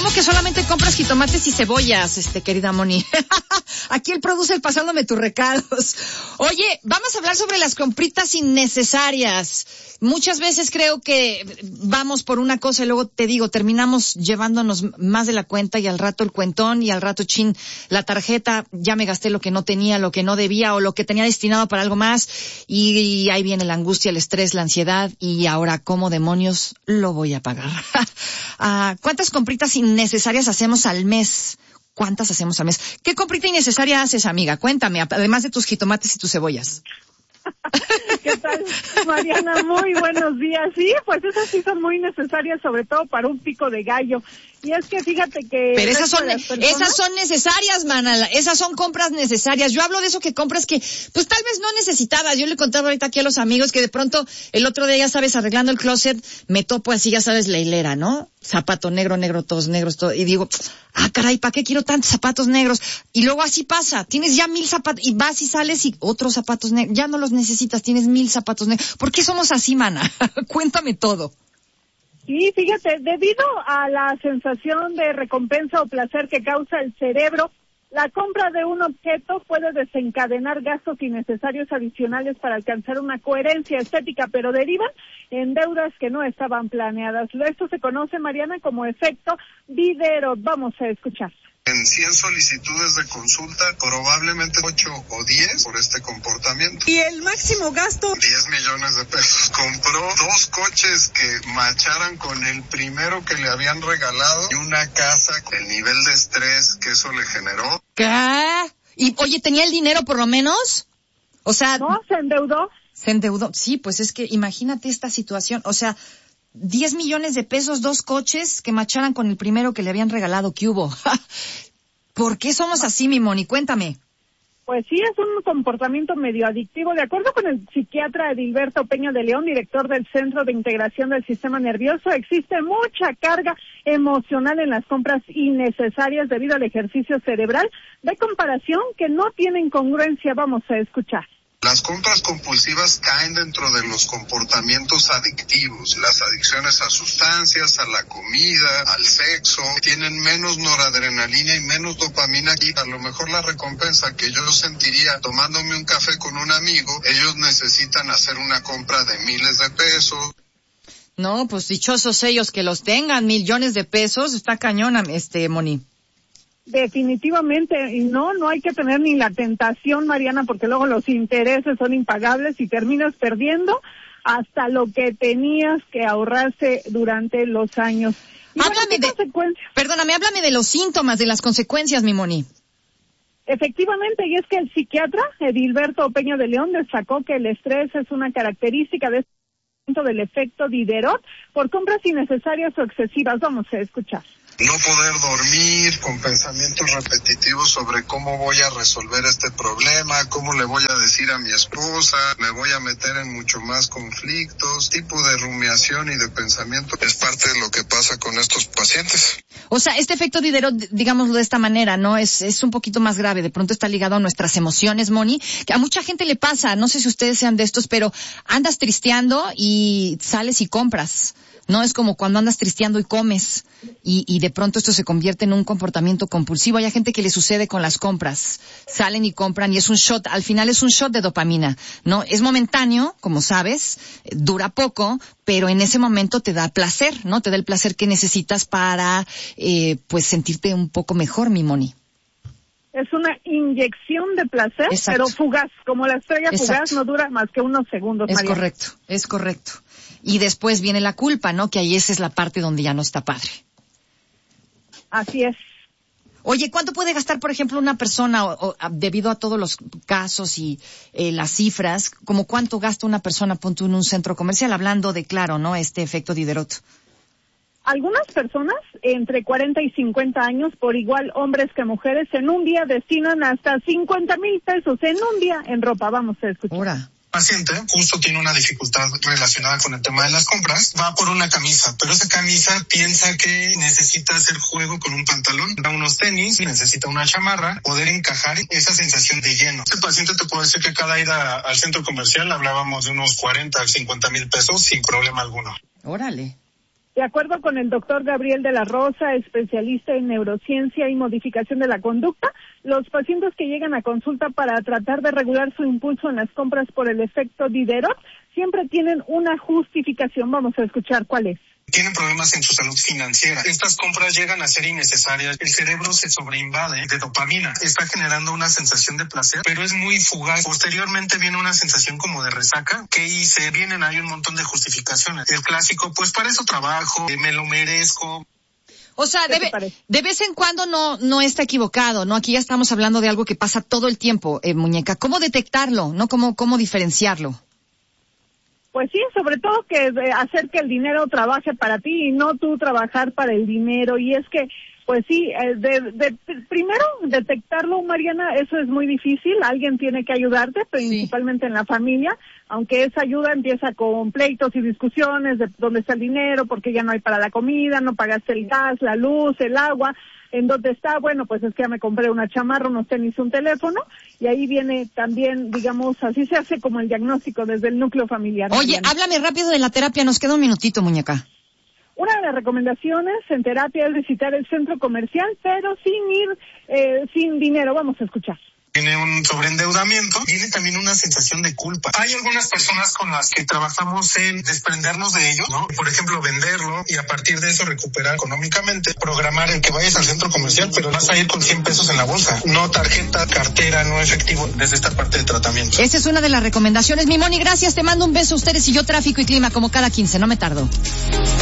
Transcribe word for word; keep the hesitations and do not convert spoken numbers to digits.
¿Cómo que solamente compras jitomates y cebollas, este, querida Moni? Aquí el producer pasándome tus recados. Oye, vamos a hablar sobre las compritas innecesarias. Muchas veces creo que vamos por una cosa y luego te digo, terminamos llevándonos más de la cuenta y al rato el cuentón y al rato chin, la tarjeta, ya me gasté lo que no tenía, lo que no debía o lo que tenía destinado para algo más y, y ahí viene la angustia, el estrés, la ansiedad y ahora ¿cómo demonios lo voy a pagar? ah, ¿Cuántas compritas innecesarias hacemos al mes? ¿Cuántas hacemos al mes? ¿Qué comprita innecesaria haces, amiga? Cuéntame, además de tus jitomates y tus cebollas. ¿Qué tal, Mariana? Muy buenos días. Sí, pues esas sí son muy necesarias, sobre todo para un pico de gallo. Y es que fíjate que... Pero esas son, personas... esas son necesarias, mana. Esas son compras necesarias. Yo hablo de eso que compras que, pues tal vez no necesitabas. Yo le contaba ahorita aquí a los amigos que de pronto el otro día, ya sabes, arreglando el closet, me topo así, ya sabes, la hilera, ¿no? Zapato negro, negro, todos negros, todo. Y digo, ah, caray, ¿para qué quiero tantos zapatos negros? Y luego así pasa. Tienes ya mil zapatos, y vas y sales y otros zapatos negros. Ya no los necesitas, tienes mil zapatos negros. ¿Por qué somos así, mana? Cuéntame todo. Sí, fíjate, debido a la sensación de recompensa o placer que causa el cerebro, la compra de un objeto puede desencadenar gastos innecesarios adicionales para alcanzar una coherencia estética, pero derivan en deudas que no estaban planeadas. Esto se conoce, Mariana, como efecto Diderot. Vamos a escuchar. En cien solicitudes de consulta, probablemente ocho o diez por este comportamiento. ¿Y el máximo gasto? diez millones de pesos. Compró dos coches que macharan con el primero que le habían regalado y una casa, el nivel de estrés que eso le generó. ¿Qué? Y, oye, ¿tenía el dinero por lo menos? O sea... No, se endeudó. Se endeudó. Sí, pues es que imagínate esta situación. O sea... diez millones de pesos, dos coches que macharan con el primero que le habían regalado. ¿Qué hubo? ¿Por qué somos así, mi Moni? Cuéntame. Pues sí, es un comportamiento medio adictivo. De acuerdo con el psiquiatra Edilberto Peña de León, director del Centro de Integración del Sistema Nervioso, existe mucha carga emocional en las compras innecesarias debido al ejercicio cerebral de comparación que no tienen congruencia. Vamos a escuchar. Las compras compulsivas caen dentro de los comportamientos adictivos. Las adicciones a sustancias, a la comida, al sexo, tienen menos noradrenalina y menos dopamina y a lo mejor la recompensa que yo sentiría tomándome un café con un amigo, ellos necesitan hacer una compra de miles de pesos. No, pues dichosos ellos que los tengan, millones de pesos, está cañona, este, Moni. Definitivamente, y no, no hay que tener ni la tentación, Mariana, porque luego los intereses son impagables y terminas perdiendo hasta lo que tenías que ahorrarse durante los años. Y háblame bueno, de, perdóname, háblame de los síntomas, de las consecuencias, mi Moni. Efectivamente, y es que el psiquiatra Edilberto Peña de León destacó que el estrés es una característica de este del efecto Diderot por compras innecesarias o excesivas. Vamos a escuchar. No poder dormir con pensamientos repetitivos sobre cómo voy a resolver este problema, cómo le voy a decir a mi esposa, me voy a meter en mucho más conflictos, tipo de rumiación y de pensamiento es parte de lo que pasa con estos pacientes. O sea, este efecto Diderot, digámoslo de esta manera, ¿no? Es, es un poquito más grave, de pronto está ligado a nuestras emociones, Moni, que a mucha gente le pasa, no sé si ustedes sean de estos, pero andas tristeando y sales y compras. No es como cuando andas tristeando y comes y, y de pronto esto se convierte en un comportamiento compulsivo. Hay gente que le sucede con las compras. Salen y compran y es un shot, al final es un shot de dopamina, ¿no? Es momentáneo, como sabes, dura poco, pero en ese momento te da placer, ¿no? Te da el placer que necesitas para, eh, pues sentirte un poco mejor, mi Moni. Es una inyección de placer, exacto, pero fugaz. Como la estrella exacto, fugaz no dura más que unos segundos, es María. correcto, es correcto. Y después viene la culpa, ¿no? Que ahí esa es la parte donde ya no está padre. Así es. Oye, ¿cuánto puede gastar, por ejemplo, una persona, o, o, debido a todos los casos y eh, las cifras, como cuánto gasta una persona, punto en un centro comercial, hablando de, claro, ¿no? Este efecto Diderot. Algunas personas entre cuarenta y cincuenta años, por igual hombres que mujeres, en un día destinan hasta cincuenta mil pesos en un día en ropa. Vamos a escuchar. Ahora. Paciente justo tiene una dificultad relacionada con el tema de las compras, va por una camisa, pero esa camisa piensa que necesita hacer juego con un pantalón, da unos tenis, necesita una chamarra, poder encajar esa sensación de lleno. Este paciente te puedo decir que cada ida al centro comercial hablábamos de unos cuarenta a cincuenta mil pesos sin problema alguno. Órale. De acuerdo con el doctor Gabriel de la Rosa, especialista en neurociencia y modificación de la conducta, los pacientes que llegan a consulta para tratar de regular su impulso en las compras por el efecto Diderot siempre tienen una justificación. Vamos a escuchar cuál es. Tienen problemas en su salud financiera. Estas compras llegan a ser innecesarias. El cerebro se sobreinvade de dopamina. Está generando una sensación de placer, pero es muy fugaz. Posteriormente viene una sensación como de resaca. ¿Qué hice? Vienen ahí un montón de justificaciones. El clásico, pues para eso trabajo, me lo merezco. O sea, de, de vez en cuando no no está equivocado, ¿no? Aquí ya estamos hablando de algo que pasa todo el tiempo, eh, muñeca. ¿Cómo detectarlo? ¿No? ¿Cómo, cómo diferenciarlo? Pues sí, sobre todo que hacer que el dinero trabaje para ti y no tú trabajar para el dinero. Y es que, pues sí, de, de, primero detectarlo, Mariana, eso es muy difícil. Alguien tiene que ayudarte, principalmente sí. En la familia, aunque esa ayuda empieza con pleitos y discusiones de dónde está el dinero, porque ya no hay para la comida, no pagaste el gas, la luz, el agua. ¿En dónde está? Bueno, pues es que ya me compré una chamarra, unos tenis, un teléfono, y ahí viene también, digamos, así se hace como el diagnóstico desde el núcleo familiar. Oye, Mariana, háblame rápido de la terapia, nos queda un minutito, muñeca. Una de las recomendaciones en terapia es visitar el centro comercial, pero sin ir, eh, sin dinero. Vamos a escuchar. Tiene un sobreendeudamiento, tiene también una sensación de culpa. Hay algunas personas con las que trabajamos en desprendernos de ello, ¿no? Por ejemplo, venderlo y a partir de eso recuperar económicamente, programar el que vayas al centro comercial, pero vas a ir con cien pesos en la bolsa, no tarjeta, cartera, no efectivo, desde esta parte de tratamiento. Esa es una de las recomendaciones. Mi Moni, gracias, te mando un beso a ustedes y yo, tráfico y clima, como cada quince, no me tardo.